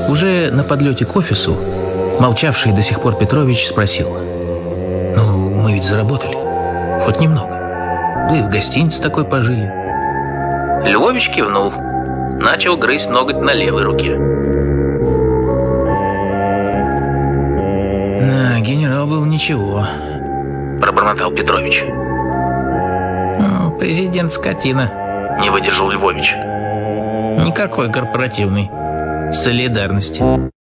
Уже на подлете к офису молчавший до сих пор Петрович спросил: «Ну, мы ведь заработали. Хоть немного. Да и в гостинице такой пожили». Львович кивнул. Начал грызть ноготь на левой руке. «Да, генерал был ничего», — пробормотал Петрович. «Президент скотина», — не выдержал Львович. «Никакой корпоративной солидарности».